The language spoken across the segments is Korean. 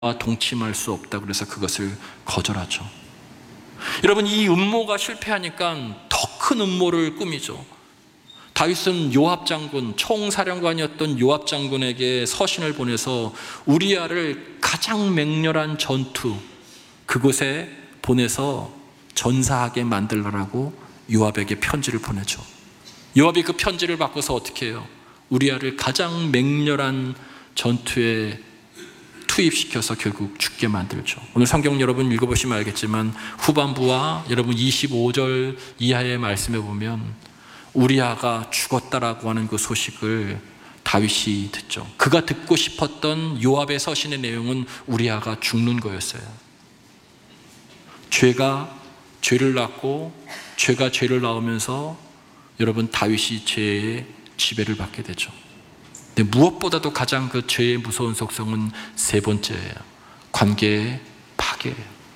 동침할 수 없다 그래서 그것을 거절하죠. 여러분, 이 음모가 실패하니까 더 큰 음모를 꾸미죠. 다윗은 요압 장군, 총사령관이었던 요압 장군에게 서신을 보내서 우리아를 가장 맹렬한 전투 그곳에 보내서 전사하게 만들라고 요압에게 편지를 보내죠. 요압이 그 편지를 받고서 어떻게 해요? 우리아를 가장 맹렬한 전투에 투입시켜서 결국 죽게 만들죠. 오늘 성경 여러분 읽어보시면 알겠지만 후반부와 여러분 25절 이하의 말씀에 보면 우리아가 죽었다라고 하는 그 소식을 다윗이 듣죠. 그가 듣고 싶었던 요압의 서신의 내용은 우리아가 죽는 거였어요. 죄가 죄를 낳고 죄가 죄를 낳으면서 여러분 다윗이 죄의 지배를 받게 되죠. 근데 무엇보다도 가장 그 죄의 무서운 속성은 세 번째예요. 관계의 파괴예요.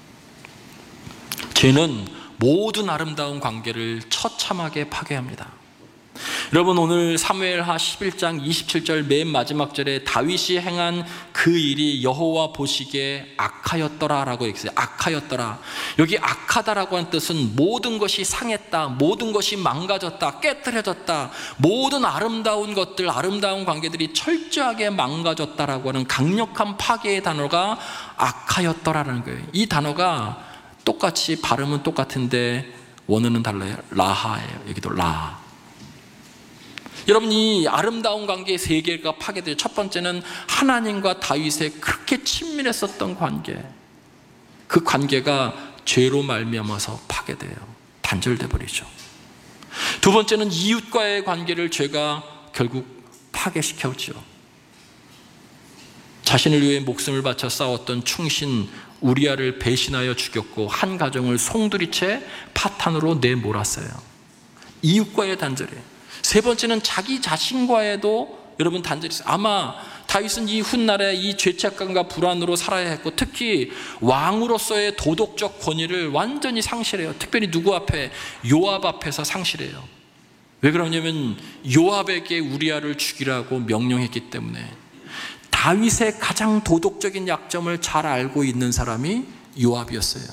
죄는 모든 아름다운 관계를 처참하게 파괴합니다. 여러분, 오늘 사무엘하 11장 27절 맨 마지막 절에 다윗이 행한 그 일이 여호와 보시기에 악하였더라라고 얘기했어요. 악하였더라. 여기 악하다라고 하는 뜻은 모든 것이 상했다, 모든 것이 망가졌다, 깨뜨려졌다, 모든 아름다운 것들, 아름다운 관계들이 철저하게 망가졌다라고 하는 강력한 파괴의 단어가 악하였더라라는 거예요. 이 단어가 똑같이 발음은 똑같은데 원어는 달라요. 라하예요. 여기도 라하. 여러분, 이 아름다운 관계의 세 개가 파괴돼요. 첫 번째는 하나님과 다윗의 그렇게 친밀했었던 관계, 그 관계가 죄로 말미암아서 파괴돼요. 단절돼 버리죠. 두 번째는 이웃과의 관계를 죄가 결국 파괴시켰죠. 자신을 위해 목숨을 바쳐 싸웠던 충신 우리아를 배신하여 죽였고 한 가정을 송두리째 파탄으로 내몰았어요. 이웃과의 단절이에요. 세 번째는 자기 자신과에도 여러분 단절이 있어요. 아마 다윗은 이 훗날에 이 죄책감과 불안으로 살아야 했고 특히 왕으로서의 도덕적 권위를 완전히 상실해요. 특별히 누구 앞에? 요압 앞에서 상실해요. 왜 그러냐면 요압에게 우리아를 죽이라고 명령했기 때문에. 다윗의 가장 도덕적인 약점을 잘 알고 있는 사람이 요압이었어요.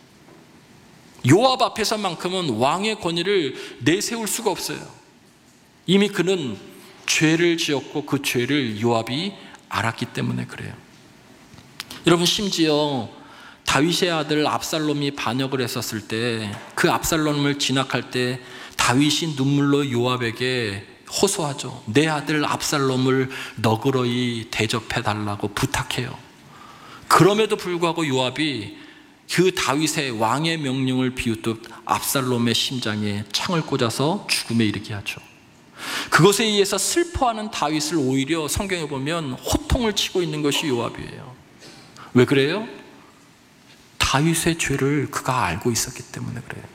요압 앞에서만큼은 왕의 권위를 내세울 수가 없어요. 이미 그는 죄를 지었고 그 죄를 요압이 알았기 때문에 그래요. 여러분, 심지어 다윗의 아들 압살롬이 반역을 했었을 때 그 압살롬을 진압할 때 다윗이 눈물로 요압에게 호소하죠. 내 아들 압살롬을 너그러이 대접해달라고 부탁해요. 그럼에도 불구하고 요압이 그 다윗의 왕의 명령을 비웃듯 압살롬의 심장에 창을 꽂아서 죽음에 이르게 하죠. 그것에 의해서 슬퍼하는 다윗을 오히려 성경에 보면 호통을 치고 있는 것이 요압이에요. 왜 그래요? 다윗의 죄를 그가 알고 있었기 때문에 그래요.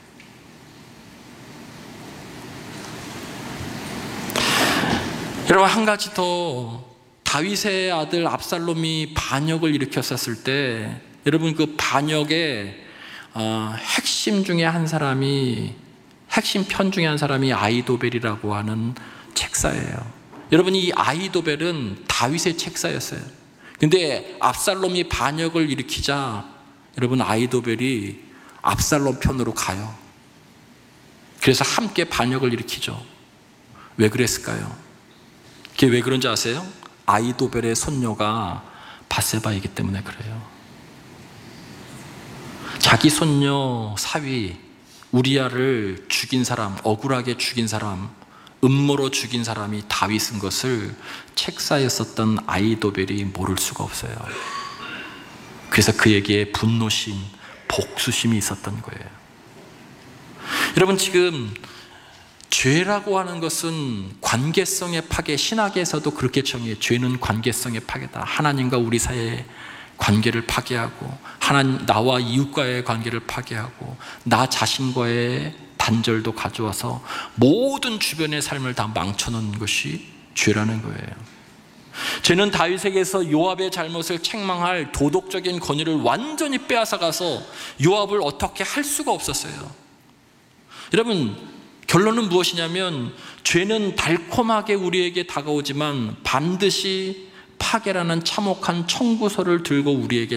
여러분, 한 가지 더, 다윗의 아들 압살롬이 반역을 일으켰었을 때 여러분 그 반역의 핵심 중에 한 사람이, 핵심 편 중에 한 사람이 아히도벨이라고 하는 책사예요. 여러분, 이 아히도벨은 다윗의 책사였어요. 근데 압살롬이 반역을 일으키자 여러분 아히도벨이 압살롬 편으로 가요. 그래서 함께 반역을 일으키죠. 왜 그랬을까요? 그게 왜 그런지 아세요? 아히도벨의 손녀가 밧세바이기 때문에 그래요. 자기 손녀 사위 우리아를 죽인 사람, 억울하게 죽인 사람, 음모로 죽인 사람이 다윗인 것을 책사였었던 아히도벨이 모를 수가 없어요. 그래서 그에게 분노심, 복수심이 있었던 거예요. 여러분, 지금 죄라고 하는 것은 관계성의 파괴, 신학에서도 그렇게 정의해요. 죄는 관계성의 파괴다. 하나님과 우리 사이의 관계를 파괴하고 나와 이웃과의 관계를 파괴하고 나 자신과의 단절도 가져와서 모든 주변의 삶을 다 망쳐놓는 것이 죄라는 거예요. 죄는 다윗에게서 요압의 잘못을 책망할 도덕적인 권위를 완전히 빼앗아가서 요압을 어떻게 할 수가 없었어요. 여러분, 결론은 무엇이냐면 죄는 달콤하게 우리에게 다가오지만 반드시 파괴라는 참혹한 청구서를 들고 우리에게